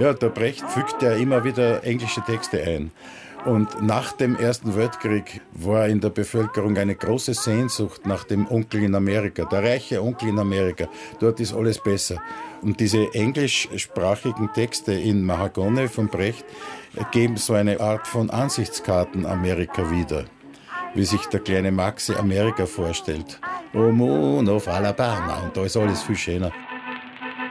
Ja, der Brecht fügt ja immer wieder englische Texte ein. Und nach dem Ersten Weltkrieg war in der Bevölkerung eine große Sehnsucht nach dem Onkel in Amerika, der reiche Onkel in Amerika. Dort ist alles besser. Und diese englischsprachigen Texte in Mahagoni von Brecht geben so eine Art von Ansichtskarten Amerika wieder, wie sich der kleine Maxi Amerika vorstellt. Oh Moon of Alabama, und da ist alles viel schöner.